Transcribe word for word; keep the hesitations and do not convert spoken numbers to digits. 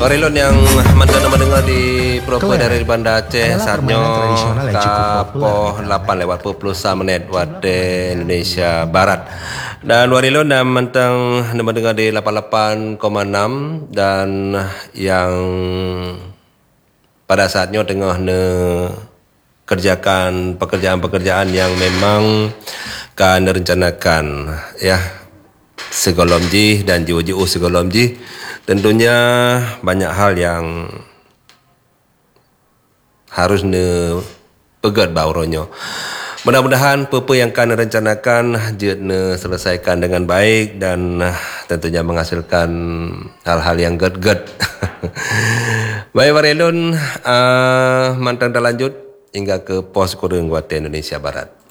Warilon yang mantan mendengar di proper dari Banda Aceh saatnya kapoh lapan lewat dua puluh satu menit waktu Indonesia Barat. Dan Warilon yang mantan mendengar di lapan puluh lapan koma enam dan yang pada saatnya tengah ne kerjakan pekerjaan-pekerjaan yang memang kan rencanakan ya segolom ji dan jiu-jiu segolom ji. Tentunya banyak hal yang harus ne pegat bauronyo. Mudah-mudahan apa yang akan rencanakan jid ne selesaikan dengan baik dan tentunya menghasilkan hal-hal yang good-good. Baik Warilun, uh, mantan terlanjut hingga ke pos Kurung Guate Indonesia Barat.